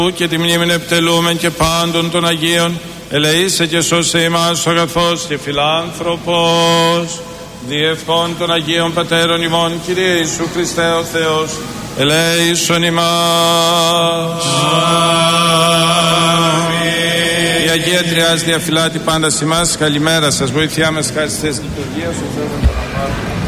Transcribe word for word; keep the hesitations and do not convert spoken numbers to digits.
και τη μνήμη επιτελούμεν και πάντων των Αγίων, ελεήσε και σώσε ημάς ο αγαθός και φιλάνθρωπος, διευχών των Αγίων Πατέρων ημών, Κύριε Ιησού Χριστέ ο Θεός, ελέησον ημάς. Αμήν. Η Αγία Τριάς διαφυλάτη πάντα ημάς. Καλημέρα σας, βοήθειά μας, χάρη στις λειτουργίες, ο Θεός να